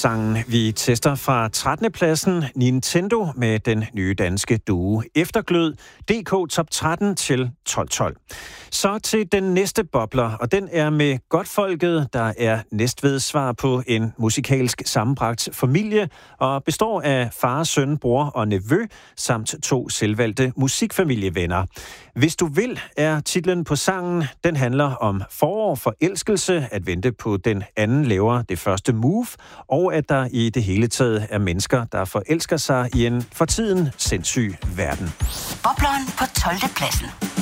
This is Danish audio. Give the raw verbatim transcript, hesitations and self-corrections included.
Sangen vi tester fra trettende pladsen Nintendo med den nye danske duo Efterglød, D K Top tretten til tolv tolv. Så til den næste bobler, og den er med Godtfolket, der er Næstveds svar på en musikalsk sammenbragt familie og består af far, søn, bror og nevø samt to selvvalgte musikfamilievenner. Hvis du vil er titlen på sangen. Den handler om forår, forelskelse, at vente på den anden laver det første move, og at der i det hele taget er mennesker, der forelsker sig i en for tiden sindssyg verden. Bobleren på tolvte pladsen.